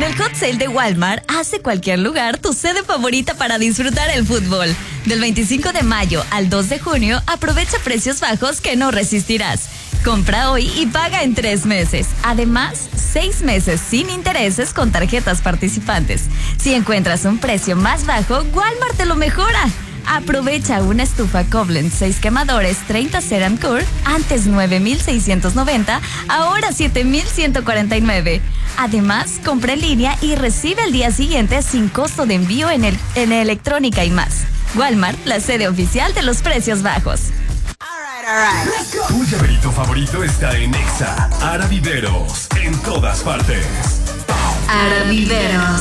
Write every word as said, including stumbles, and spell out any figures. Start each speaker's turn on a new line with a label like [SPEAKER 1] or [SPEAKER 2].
[SPEAKER 1] Con el Hot Sale de Walmart, hace cualquier lugar tu sede favorita para disfrutar el fútbol. Del veinticinco de mayo al dos de junio, aprovecha precios bajos que no resistirás. Compra hoy y paga en tres meses. Además, seis meses sin intereses con tarjetas participantes. Si encuentras un precio más bajo, Walmart te lo mejora. Aprovecha una estufa Koblenz seis quemadores treinta Ceramcore, antes nueve mil seiscientos noventa, ahora siete mil ciento cuarenta y nueve. Además, compra en línea y recibe el día siguiente sin costo de envío en, el, en electrónica y más. Walmart, la sede oficial de los precios bajos.
[SPEAKER 2] Tu llaverito favorito está en Exa. Ara Viveros, en todas partes.
[SPEAKER 1] Ara Viveros.